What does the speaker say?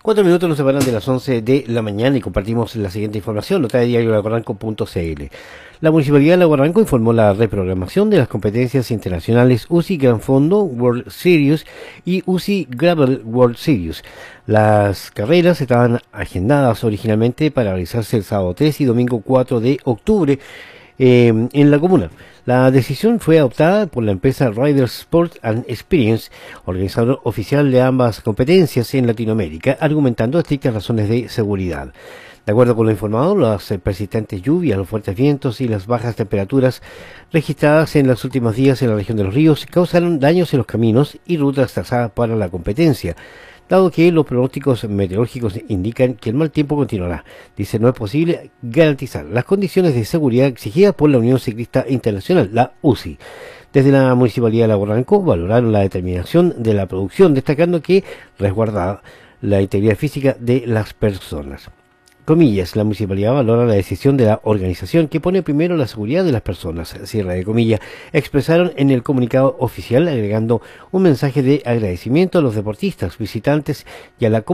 4 minutos nos separan de las 11 de la mañana y compartimos la siguiente información, nota de diario laguarranco.cl. La Municipalidad de Laguarranco informó la reprogramación de las competencias internacionales UCI Gran Fondo World Series y UCI Gravel World Series. Las carreras estaban agendadas originalmente para realizarse el sábado 3 y domingo 4 de octubre en la comuna. La decisión fue adoptada por la empresa Riders Sport and Experience, organizador oficial de ambas competencias en Latinoamérica, argumentando estrictas razones de seguridad. De acuerdo con lo informado, las persistentes lluvias, los fuertes vientos y las bajas temperaturas registradas en los últimos días en la región de los ríos causaron daños en los caminos y rutas trazadas para la competencia, dado que los pronósticos meteorológicos indican que el mal tiempo continuará. Dice, no es posible garantizar las condiciones de seguridad exigidas por la Unión Ciclista Internacional, la UCI. Desde la Municipalidad de Laguarranco valoraron la determinación de la producción, destacando que resguarda la integridad física de las personas. Comillas, la municipalidad valora la decisión de la organización que pone primero la seguridad de las personas, cierre de comillas, expresaron en el comunicado oficial, agregando un mensaje de agradecimiento a los deportistas, visitantes y a la comunidad